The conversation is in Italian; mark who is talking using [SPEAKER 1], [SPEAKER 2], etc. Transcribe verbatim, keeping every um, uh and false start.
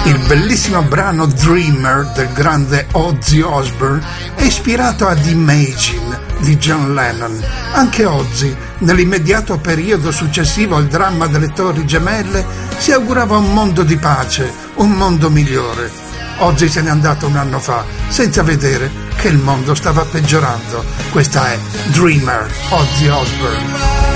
[SPEAKER 1] Il bellissimo brano Dreamer del grande Ozzy Osbourne è ispirato ad Imagine di John Lennon. Anche Ozzy, nell'immediato periodo successivo al dramma delle Torri Gemelle, si augurava un mondo di pace, un mondo migliore. Ozzy se n'è andato un anno fa, senza vedere che il mondo stava peggiorando. Questa è Dreamer, Ozzy Osbourne.